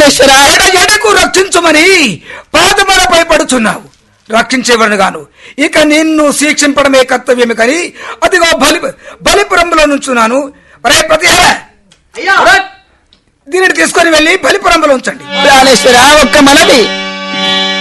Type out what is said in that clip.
ఎడకు రక్షించమని పాదములపై పడుచున్నావు. రక్షించేవాడిని గాను ఇక నిన్ను శిక్షింపడమే కర్తవ్యమే కానీ అదిగో బలిపురంలో నుంచున్నాను. దీనిని తీసుకొని వెళ్ళి బలిపురంలో ఉంచండి. ఒక్క మనది